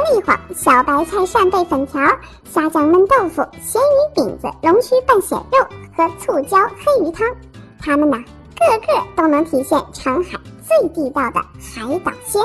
一晃，小白菜扇贝粉条、虾酱焖豆腐、咸鱼饼子、龙须拌鲜肉和醋椒黑鱼汤，它们个个都能体现长海最地道的海岛鲜。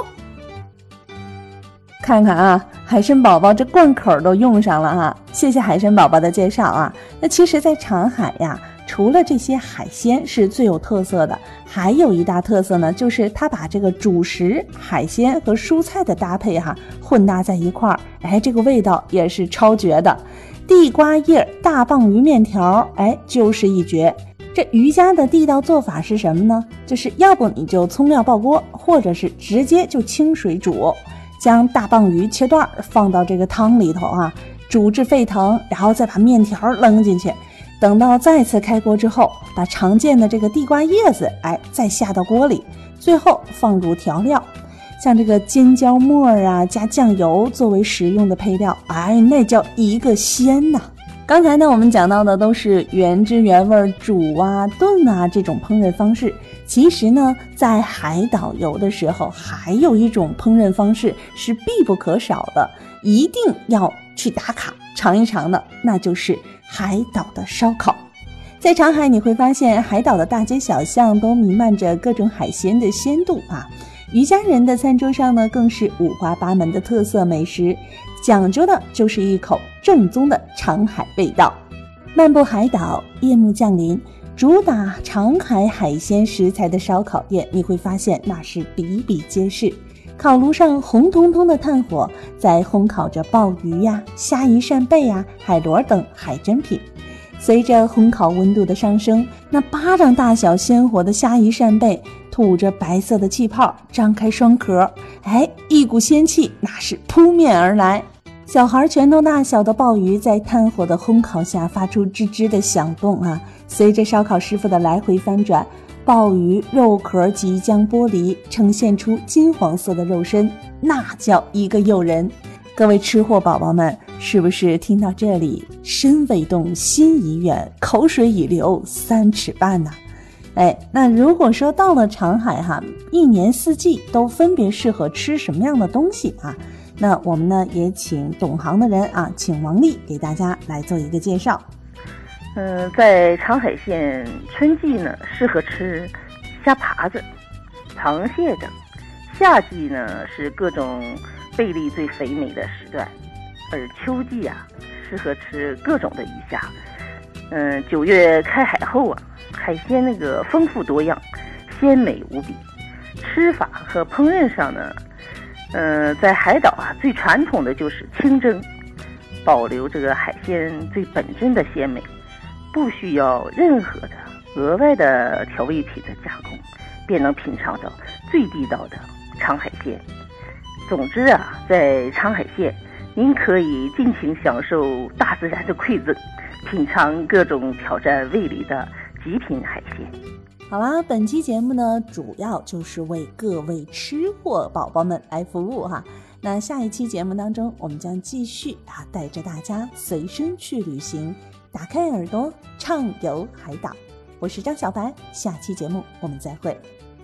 看看啊，海参宝宝这贯口都用上了啊！谢谢海参宝宝的介绍啊。那其实在长海呀，除了这些海鲜是最有特色的，还有一大特色呢，就是它把这个主食海鲜和蔬菜的搭配混搭在一块儿，这个味道也是超绝的。地瓜叶大棒鱼面条就是一绝。这瑜伽的地道做法是什么呢？就是要不你就葱料爆锅，或者是直接就清水煮，将大棒鱼切段放到这个汤里头煮至沸腾，然后再把面条扔进去，等到再次开锅之后，把常见的这个地瓜叶子再下到锅里，最后放入调料，像这个尖椒末加酱油作为食用的配料，那叫一个鲜呐。刚才呢我们讲到的都是原汁原味煮炖这种烹饪方式，其实呢在海岛游的时候还有一种烹饪方式是必不可少的，一定要去打卡尝一尝的，那就是海岛的烧烤。在长海你会发现海岛的大街小巷都弥漫着各种海鲜的鲜度渔家人的餐桌上呢更是五花八门的特色美食，讲究的就是一口正宗的长海味道。漫步海岛，夜幕降临，主打长海海鲜食材的烧烤店，你会发现那是比比皆是。烤炉上红彤彤的炭火在烘烤着鲍鱼虾夷扇贝海螺等海珍品。随着烘烤温度的上升，那巴掌大小鲜活的虾夷扇贝吐着白色的气泡，张开双壳，一股仙气那是扑面而来。小孩拳头大小的鲍鱼在炭火的烘烤下发出吱吱的响动随着烧烤师傅的来回翻转，鲍鱼肉壳即将剥离，呈现出金黄色的肉身，那叫一个诱人。各位吃货宝宝们，是不是听到这里身未动心已远，口水已流3尺半呢？那如果说到了长海一年四季都分别适合吃什么样的东西那我们呢也请懂行的人请王丽给大家来做一个介绍。 在长海县春季呢适合吃虾爬子、螃蟹等，夏季呢是各种贝类最肥美的时段，而秋季适合吃各种的鱼虾。9月开海后海鲜丰富多样，鲜美无比。吃法和烹饪上呢在海岛最传统的就是清蒸，保留这个海鲜最本真的鲜美，不需要任何的额外的调味品的加工，便能品尝到最地道的长海鲜。总之在长海县您可以尽情享受大自然的馈赠，品尝各种挑战味蕾的极品海鲜。 好啦，本期节目呢主要就是为各位吃货宝宝们来服务那下一期节目当中，我们将继续带着大家随身去旅行，打开耳朵畅游海岛。我是张小白，下期节目我们再会。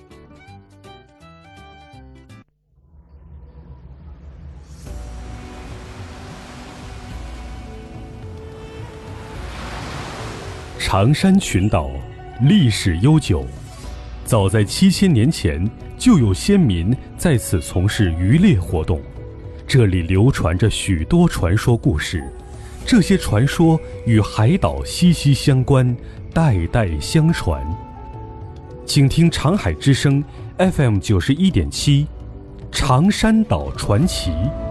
长山群岛历史悠久，早在7000年前就有先民在此从事渔猎活动，这里流传着许多传说故事，这些传说与海岛息息相关，代代相传。请听长海之声 FM91.7，长山岛传奇。